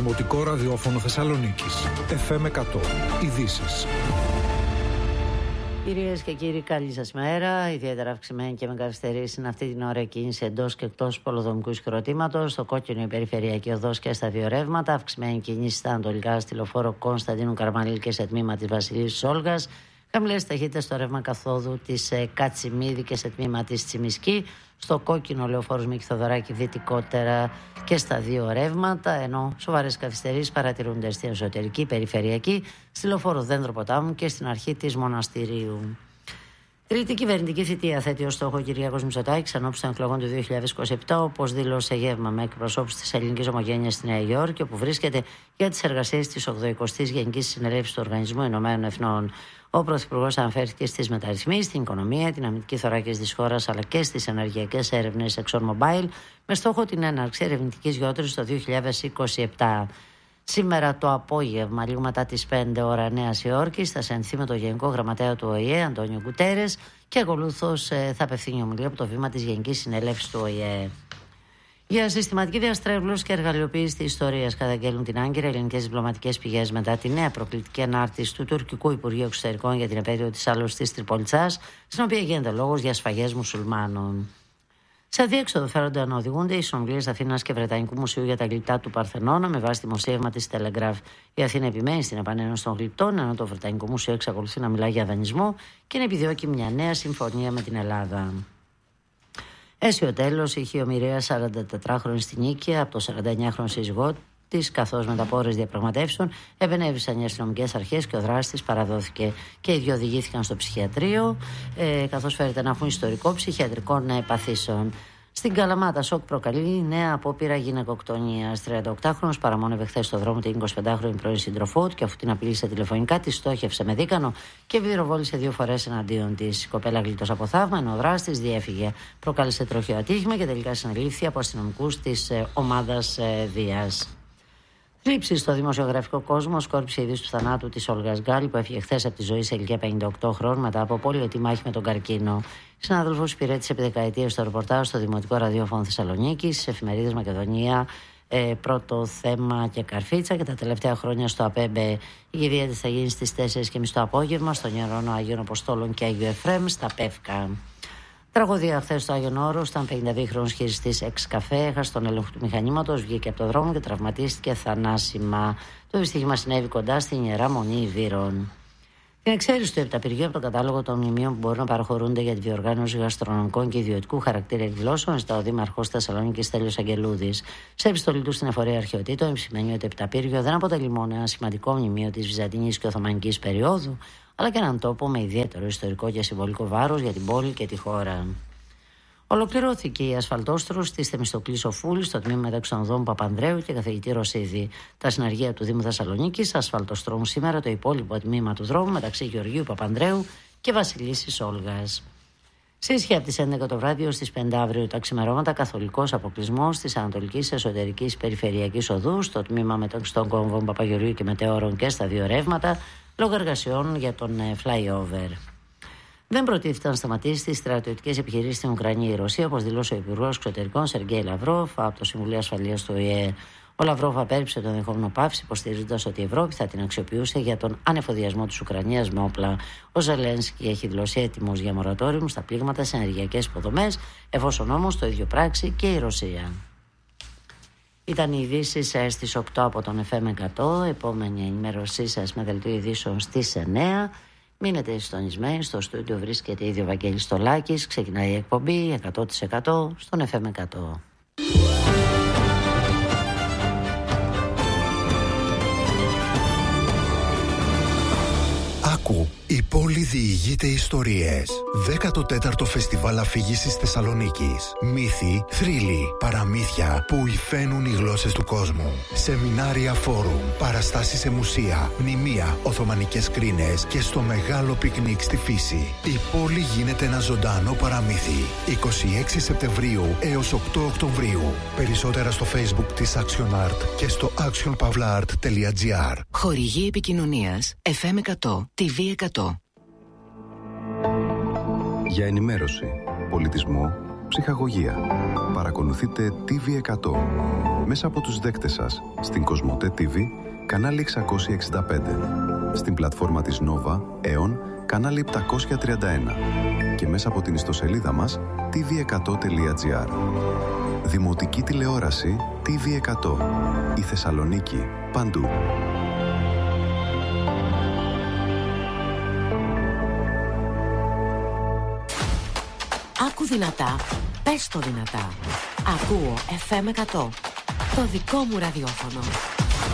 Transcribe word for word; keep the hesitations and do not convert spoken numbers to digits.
Δημοτικό Ραδιόφωνο Θεσσαλονίκης. εφ εμ εκατό. Ειδήσεις. Κυρίες και κύριοι, καλή σας μέρα. Ιδιαίτερα αυξημένη και με καθυστερήσεις είναι αυτή την ώρα η κίνηση εντός και εκτός πολεοδομικού ισχυροτήματος. Στο κόκκινο η περιφερειακή οδός και στα δύο ρεύματα. Αυξημένη κίνηση στα ανατολικά, στη λεωφόρο Κωνσταντίνου Καραμανλή και σε τμήμα της Βασιλής της Όλγας. Χαμηλές ταχύτητες στο ρεύμα καθόδου της ε, Κατσιμίδη και σε τμήμα της Τσιμισκή. Στο κόκκινο λεωφόρος Μίκη Θοδωράκη δυτικότερα και στα δύο ρεύματα. Ενώ σοβαρές καθυστερήσεις παρατηρούνται στην εσωτερική, περιφερειακή, στη λεωφόρο Δέντρο Ποτάμου και στην αρχή της Μοναστηρίου. Τρίτη κυβερνητική θητεία θέτει ως στόχο ο Κυριάκος Μητσοτάκης ενόψει των εκλογών του δύο χιλιάδες είκοσι επτά, όπως δήλωσε γεύμα με εκπροσώπους της Ελληνικής Ομογένειας στη Νέα Υόρκη, όπου βρίσκεται για τις εργασίες της ογδοηκοστής Γενικής Συνελεύσης του Οργανισμού Ηνωμένων Εθνών. Ο Πρωθυπουργός αναφέρθηκε στις μεταρρυθμίσεις, στην οικονομία, την αμυντική θωράκιση της χώρας αλλά και στις ενεργειακές έρευνες ExxonMobil με στόχο την έναρξη ερευνητικής γεώτρησης το δύο χιλιάδες είκοσι επτά. Σήμερα το απόγευμα, λίγο μετά τις πέντε ώρα Νέας Υόρκης, θα συναντηθεί με τον Γενικό Γραμματέα του Ο Η Ε, Αντώνιο Γκουτέρες, και ακολούθως θα απευθύνει ομιλία από το βήμα της Γενικής Συνέλευσης του Ο Η Ε. Για συστηματική διαστρέβλωση και εργαλειοποίηση της ιστορίας καταγγέλνουν την Άγκυρα ελληνικές διπλωματικές πηγές μετά τη νέα προκλητική ανάρτηση του τουρκικού Υπουργείου Εξωτερικών για την επέτειο της άλωσης της Τριπολιτσάς, στην οποία γίνεται λόγος για σφαγές μουσουλμάνων. Σε αδιέξοδο φέρονται να οδηγούνται οι συνομιλίες Αθήνας και Βρετανικού Μουσείου για τα γλυπτά του Παρθενώνα με βάση δημοσίευμα της Telegraph. Η Αθήνα επιμένει στην επανένωση των γλυπτών, ενώ το Βρετανικό Μουσείο εξακολουθεί να μιλά για δανεισμό και να επιδιώκει μια νέα συμφωνία με την Ελλάδα. Έσιο τέλος η χιομοιρία σαραντατετράχρονη στην Νίκαια από το σαρανταεννιάχρονο σύζυγό της, καθώς μετά από ώρες διαπραγματεύσεων επενέβησαν οι αστυνομικές αρχές και ο δράστης παραδόθηκε. Και οι δύο οδηγήθηκαν στο ψυχιατρίο, ε, καθώς φέρεται να έχουν ιστορικό ψυχιατρικών παθήσεων. Στην Καλαμάτα, σοκ προκαλεί νέα απόπειρα γυναικοκτονίας. τριανταοκτάχρονος παραμόνευε χθες στο δρόμο την εικοσιπεντάχρονη πρώην σύντροφό του και αφού την απειλήσε τηλεφωνικά, τη στόχευσε με δίκανο και πυροβόλησε δύο φορές εναντίον της. Η κοπέλα γλίτωσε από θαύμα, ενώ ο δράστης διέφυγε. Προκάλεσε τροχαίο ατύχημα και τελικά συνελήφθη από αστυνομικούς της ε, ομάδας ε, Δίας. Θλίψη στο δημοσιογραφικό κόσμο σκόρπισε η είδηση του θανάτου της Όλγας Γκάλ, που έφυγε χθες από τη ζωή σε ηλικία πενήντα οκτώ χρόνων μετά από πολυετή μάχη με τον καρκίνο. Η συνάδελφος υπηρέτησε επί δεκαετίες στο ρεπορτάζ στο Δημοτικό Ραδιόφωνο Θεσσαλονίκης, στις εφημερίδες Μακεδονία, ε, Πρώτο Θέμα και Καρφίτσα, και τα τελευταία χρόνια στο ΑΠΕΜΠΕ. Η κηδεία της θα γίνει στις τέσσερις και μισή το απόγευμα στον Ιερώνο Αγίων Αποστόλων και Αγίου Εφραίμ στα Πεύκα. Τραγωδία χθες στο Άγιον Όρος, ήταν πενηνταδύχρονος χειριστής εξ καφέ, έχασε τον έλεγχο του μηχανήματος, βγήκε από το δρόμο και τραυματίστηκε θανάσιμα. Το δυστύχημα συνέβη κοντά στην Ιερά Μονή Ιβύρων. Την εξαίρεση του επταπηργείου από τον κατάλογο των μνημείων που μπορούν να παραχωρούνται για τη διοργάνωση γαστρονομικών και ιδιωτικού χαρακτήρα εκδηλώσεων, ζητά ο Δήμαρχος Θεσσαλονίκης Στέλιος Αγγελούδης. Σε επιστολή του στην Εφορία Αρχαιοτήτων, επισημαίνει ότι το επταπύργιο δεν αποτελεί μόνο ένα σημαντικό μνημείο της Βυζαντινής και Οθωμανικής περίοδου, αλλά και έναν τόπο με ιδιαίτερο ιστορικό και συμβολικό βάρος για την πόλη και τη χώρα. Ολοκληρώθηκε η ασφαλτόστρωση τη Θεμιστοκλή Σοφούλη στο τμήμα μεταξύ των οδών Παπανδρέου και καθηγητή Ρωσίδη. Τα συνεργεία του Δήμου Θεσσαλονίκης ασφαλτοστρώνουν σήμερα το υπόλοιπο τμήμα του δρόμου μεταξύ Γεωργίου Παπανδρέου και Βασιλίσσης Όλγας. Σε ισχύ από τις έντεκα το βράδυ ως τις πέντε αύριο τα ξημερώματα, καθολικός αποκλεισμός της Ανατολικής Εσωτερικής Περιφερειακής Οδού στο τμήμα μεταξύ των κόμβων Παπαγεωργίου και Μετεώρων και στα δύο ρεύματα, λόγω εργασιών για τον flyover. Δεν προτίθεται να σταματήσει τις στρατιωτικές επιχειρήσεις στην Ουκρανία η Ρωσία, όπως δηλώσε ο Υπουργός Εξωτερικών Σεργέη Λαυρόφ από το Συμβουλίο Ασφαλείας του Ο Η Ε. Ο Λαυρόφ απέρριψε τον ενδεχόμενο πάυση, υποστηρίζοντας ότι η Ευρώπη θα την αξιοποιούσε για τον ανεφοδιασμό της Ουκρανίας με όπλα. Ο Ζελένσκι έχει δηλώσει έτοιμος για μορατόριο στα πλήγματα σε ενεργειακές υποδομές, εφόσον όμως το ίδιο πράξει και η Ρωσία. Ήταν οι ειδήσεις στις οκτώ από τον εφ εμ εκατό. Επόμενη ενημέρωσή σας με δελτίο ειδήσεων στις εννέα. Μείνετε συντονισμένοι, στο στούντιο βρίσκεται ήδη ο Βαγγέλης Στολάκης. Ξεκινάει η εκπομπή εκατό τοις εκατό στον εφ εμ εκατό. Άκου, η πόλη διηγείται ιστορίες. δέκατο τέταρτο Φεστιβάλ Αφήγησης Θεσσαλονίκης. Μύθοι, θρύλοι, παραμύθια που υφαίνουν οι γλώσσες του κόσμου. Σεμινάρια, φόρουμ, παραστάσεις σε μουσεία, μνημεία, οθωμανικές κρίνες και στο μεγάλο πικνίκ στη φύση. Η πόλη γίνεται ένα ζωντανό παραμύθι. είκοσι έξι Σεπτεμβρίου έως οκτώ Οκτωβρίου. Περισσότερα στο Facebook της Action Art και στο action pavla art τελεία gr. Χορηγή επικοινωνίας εφ εμ εκατό, τι βι εκατό. Για ενημέρωση, πολιτισμό, ψυχαγωγία. Παρακολουθείτε τι βι εκατό. μέσα από τους δέκτες σας στην Κοσμοτέ τι βι, κανάλι εξακόσια εξήντα πέντε, στην πλατφόρμα της Nova, Aeon, κανάλι επτακόσια τριάντα ένα και μέσα από την ιστοσελίδα μας τι βι εκατό τελεία τζι άρ. Δημοτική τηλεόραση τι βι εκατό. Η Θεσσαλονίκη παντού. Άκου δυνατά, πες το δυνατά. Ακούω εφ εμ εκατό. Το δικό μου ραδιόφωνο.